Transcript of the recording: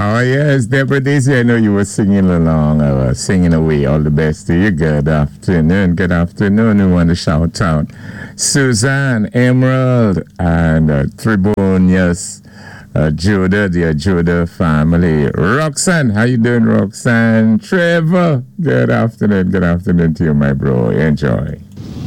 Oh, yes, Deborah Daisy, I know you were singing along, singing away. All the best to you. Good afternoon. Good afternoon. We want to shout out Suzanne, Emerald, and Tribonius, Judah, the Judah family. Roxanne, how you doing, Roxanne? Trevor, good afternoon. Good afternoon to you, my bro. Enjoy.